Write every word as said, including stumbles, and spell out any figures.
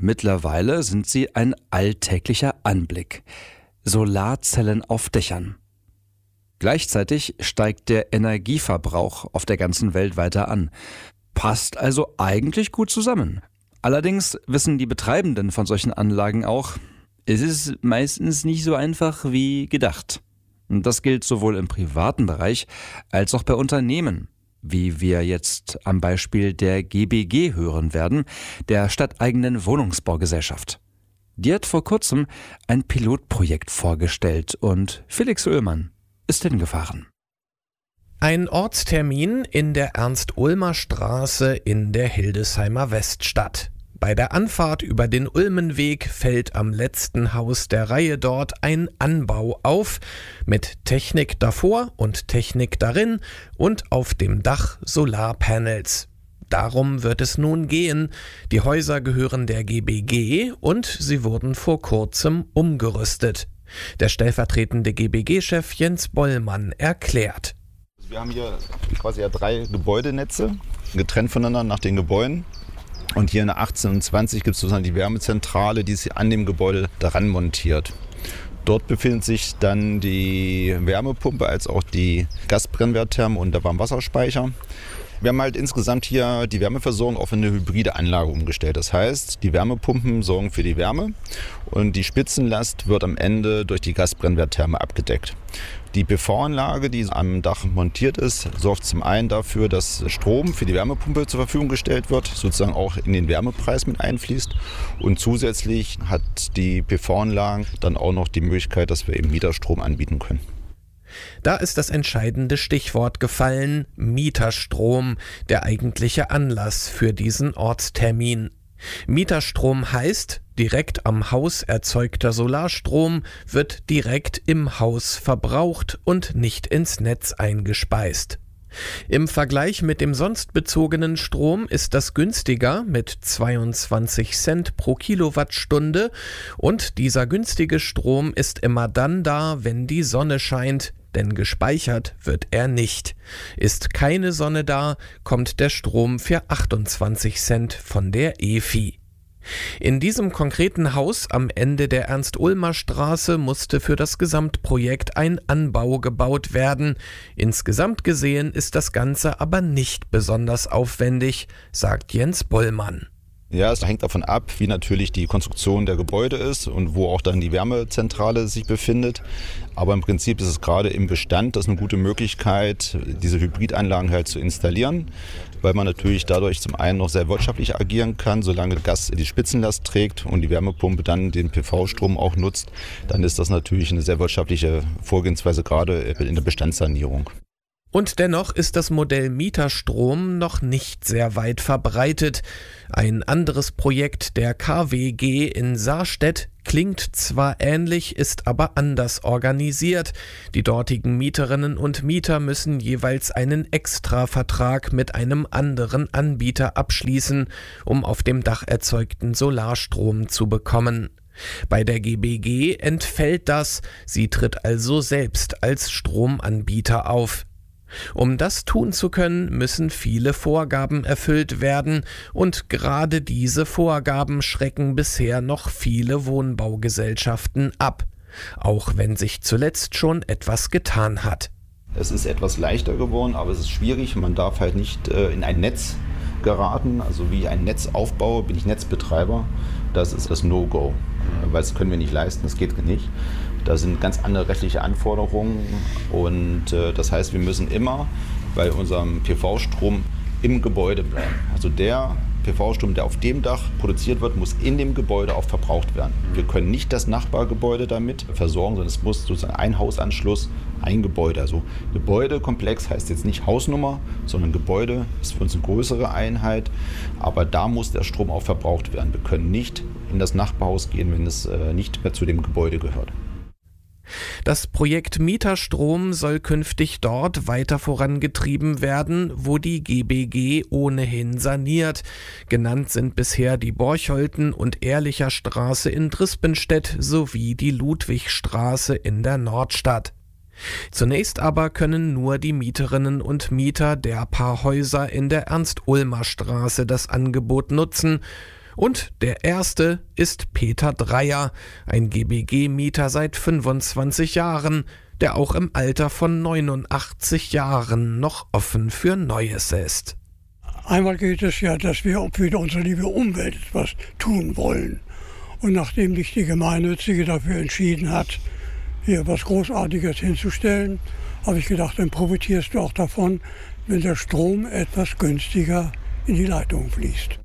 Mittlerweile sind sie ein alltäglicher Anblick. Solarzellen auf Dächern. Gleichzeitig steigt der Energieverbrauch auf der ganzen Welt weiter an. Passt also eigentlich gut zusammen. Allerdings wissen die Betreibenden von solchen Anlagen auch, es ist meistens nicht so einfach wie gedacht. Und das gilt sowohl im privaten Bereich als auch bei Unternehmen, wie wir jetzt am Beispiel der G B G hören werden, der stadteigenen Wohnungsbaugesellschaft. Die hat vor kurzem ein Pilotprojekt vorgestellt und Felix Oehlmann ist hingefahren. Ein Ortstermin in der Ernst-Ulmer-Straße in der Hildesheimer Weststadt. Bei der Anfahrt über den Ulmenweg fällt am letzten Haus der Reihe dort ein Anbau auf, mit Technik davor und Technik darin und auf dem Dach Solarpanels. Darum wird es nun gehen. Die Häuser gehören der G B G und sie wurden vor kurzem umgerüstet. Der stellvertretende G B G-Chef Jens Bollmann erklärt. Wir haben hier quasi ja drei Gebäudenetze, getrennt voneinander nach den Gebäuden. Und hier in der achtzehn und zwanzig gibt es sozusagen die Wärmezentrale, die ist an dem Gebäude daran montiert. Dort befindet sich dann die Wärmepumpe als auch die Gasbrennwerttherme und der Warmwasserspeicher. Wir haben halt insgesamt hier die Wärmeversorgung auf eine hybride Anlage umgestellt. Das heißt, die Wärmepumpen sorgen für die Wärme und die Spitzenlast wird am Ende durch die Gasbrennwerttherme abgedeckt. Die P V-Anlage, die am Dach montiert ist, sorgt zum einen dafür, dass Strom für die Wärmepumpe zur Verfügung gestellt wird, sozusagen auch in den Wärmepreis mit einfließt. Und zusätzlich hat die P V-Anlage dann auch noch die Möglichkeit, dass wir eben Mieterstrom anbieten können. Da ist das entscheidende Stichwort gefallen: Mieterstrom, der eigentliche Anlass für diesen Ortstermin. Mieterstrom heißt, direkt am Haus erzeugter Solarstrom wird direkt im Haus verbraucht und nicht ins Netz eingespeist. Im Vergleich mit dem sonst bezogenen Strom ist das günstiger mit zweiundzwanzig Cent pro Kilowattstunde und dieser günstige Strom ist immer dann da, wenn die Sonne scheint, denn gespeichert wird er nicht. Ist keine Sonne da, kommt der Strom für achtundzwanzig Cent von der E F I. In diesem konkreten Haus am Ende der Ernst-Ulmer-Straße musste für das Gesamtprojekt ein Anbau gebaut werden. Insgesamt gesehen ist das Ganze aber nicht besonders aufwendig, sagt Jens Bollmann. Ja, es hängt davon ab, wie natürlich die Konstruktion der Gebäude ist und wo auch dann die Wärmezentrale sich befindet. Aber im Prinzip ist es gerade im Bestand das eine gute Möglichkeit, diese Hybridanlagen halt zu installieren, weil man natürlich dadurch zum einen noch sehr wirtschaftlich agieren kann. Solange Gas die Spitzenlast trägt und die Wärmepumpe dann den P V-Strom auch nutzt, dann ist das natürlich eine sehr wirtschaftliche Vorgehensweise, gerade in der Bestandssanierung. Und dennoch ist das Modell Mieterstrom noch nicht sehr weit verbreitet. Ein anderes Projekt der K W G in Saarstedt klingt zwar ähnlich, ist aber anders organisiert. Die dortigen Mieterinnen und Mieter müssen jeweils einen Extravertrag mit einem anderen Anbieter abschließen, um auf dem Dach erzeugten Solarstrom zu bekommen. Bei der G B G entfällt das, sie tritt also selbst als Stromanbieter auf. Um das tun zu können, müssen viele Vorgaben erfüllt werden und gerade diese Vorgaben schrecken bisher noch viele Wohnbaugesellschaften ab, auch wenn sich zuletzt schon etwas getan hat. Es ist etwas leichter geworden, aber es ist schwierig. Man darf halt nicht äh, in ein Netz geraten. Also wie ich ein Netz aufbaue, bin ich Netzbetreiber. Das ist das No-Go, weil das können wir nicht leisten, das geht nicht. Da sind ganz andere rechtliche Anforderungen und äh, das heißt, wir müssen immer bei unserem P V-Strom im Gebäude bleiben. Also der P V-Strom, der auf dem Dach produziert wird, muss in dem Gebäude auch verbraucht werden. Wir können nicht das Nachbargebäude damit versorgen, sondern es muss sozusagen ein Hausanschluss, ein Gebäude. Also Gebäudekomplex heißt jetzt nicht Hausnummer, sondern Gebäude ist für uns eine größere Einheit. Aber da muss der Strom auch verbraucht werden. Wir können nicht in das Nachbarhaus gehen, wenn es äh, nicht mehr zu dem Gebäude gehört. Das Projekt Mieterstrom soll künftig dort weiter vorangetrieben werden, wo die G B G ohnehin saniert. Genannt sind bisher die Borcholten- und Ehrlicher Straße in Drispenstedt sowie die Ludwigstraße in der Nordstadt. Zunächst aber können nur die Mieterinnen und Mieter der paar Häuser in der Ernst-Ulmer Straße das Angebot nutzen. Und der erste ist Peter Dreier, ein G B G-Mieter seit fünfundzwanzig Jahren, der auch im Alter von neunundachtzig Jahren noch offen für Neues ist. Einmal geht es ja, dass wir für unsere liebe Umwelt etwas tun wollen. Und nachdem sich die Gemeinnützige dafür entschieden hat, hier was Großartiges hinzustellen, habe ich gedacht, dann profitierst du auch davon, wenn der Strom etwas günstiger in die Leitung fließt.